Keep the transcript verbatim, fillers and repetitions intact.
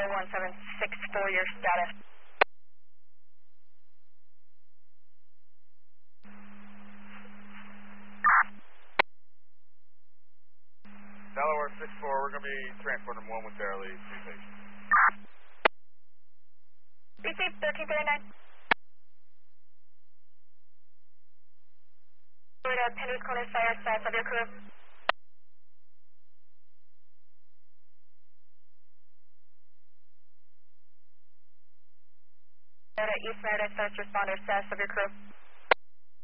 one seven six four, your status. Delaware six four, we're going to be transporting one with Daryl Lee, two patients. B C thirteen thirty-nine. Florida, Penrose Corner Fire, status of your crew. Florida, East Meredith, first responder, status of your crew.